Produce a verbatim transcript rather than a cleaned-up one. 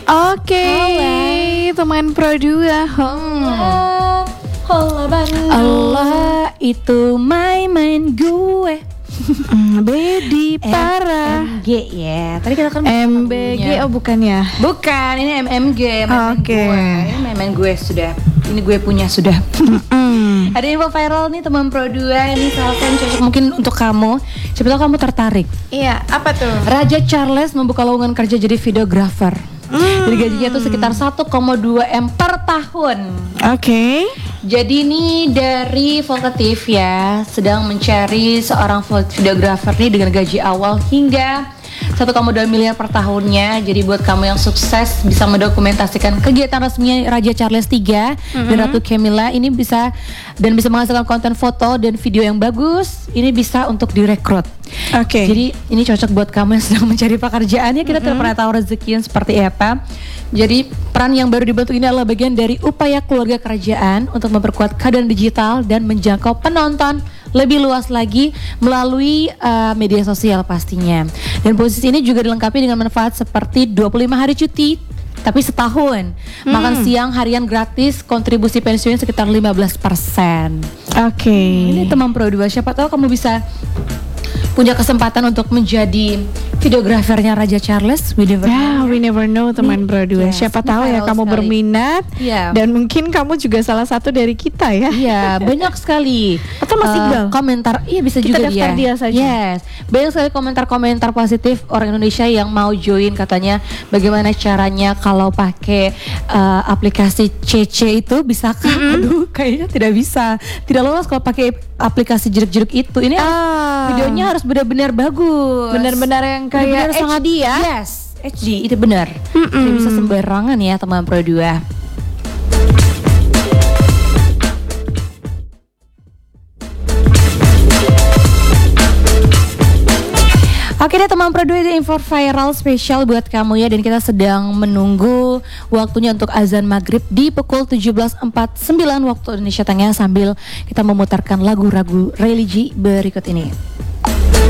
Oke, teman Pro dua. Hmm. Allah Bandung. Allah itu main-main gue. Mm, Bedi parah. M G ya. Tadi kita kan M B G oh bukan ya? Bukan, ini M M G, main-main Oke. gue. Ini main-main gue sudah. Ini gue punya sudah. Mm. Ada info viral nih teman Pro dua, ini salah satu cocok mungkin untuk kamu. Siapa tahu kamu tertarik. Iya, apa tuh? Raja Charles membuka lowongan kerja jadi videographer. Mm. Jadi gajinya tuh sekitar satu koma dua M per tahun. Oke. Jadi ini dari Vokatif ya, sedang mencari seorang videographer nih dengan gaji awal hingga satu koma dua miliar per tahunnya. Jadi buat kamu yang sukses bisa mendokumentasikan kegiatan resminya Raja Charles tiga mm-hmm. dan Ratu Camilla ini bisa dan bisa menghasilkan konten foto dan video yang bagus. Ini bisa untuk direkrut. Oke. Okay. Jadi ini cocok buat kamu yang sedang mencari pekerjaan ya, kita mm-hmm. tidak pernah tahu rezekinya seperti apa. Jadi peran yang baru dibentuk ini adalah bagian dari upaya keluarga kerajaan untuk memperkuat keadaan digital dan menjangkau penonton lebih luas lagi melalui uh, media sosial pastinya. Dan posisi ini juga dilengkapi dengan manfaat seperti dua puluh lima hari cuti tapi setahun, hmm. makan siang harian gratis, kontribusi pensiun sekitar lima belas persen. Oke. Okay. Ini teman Pro dua, siapa tahu kamu bisa punya kesempatan untuk menjadi videografernya Raja Charles. We never yeah, know. we never know teman Pro dua. Yes, siapa tahu ya kamu sekali. berminat yeah. dan mungkin kamu juga salah satu dari kita ya. Iya, yeah, banyak sekali. Atau masih uh, komentar, iya bisa kita juga daftar dia. dia saja. Yes, banyak sekali komentar-komentar positif orang Indonesia yang mau join, katanya bagaimana caranya kalau pakai uh, aplikasi C C itu bisa kan? Mm-hmm. Aduh, kayaknya tidak bisa, tidak lolos kalau pakai aplikasi jeruk-jeruk itu. Ini ah. videonya harus benar-benar bagus, benar-benar yang kayak benar-benar H D ya. Yes, H D itu benar. Mm-mm. Tidak bisa sembarangan ya teman Pro dua. Oke deh teman Pro dua, ini info viral spesial buat kamu ya, dan kita sedang menunggu waktunya untuk azan maghrib di pukul tujuh belas empat puluh sembilan waktu Indonesia Tengah sambil kita memutarkan lagu-lagu religi berikut ini.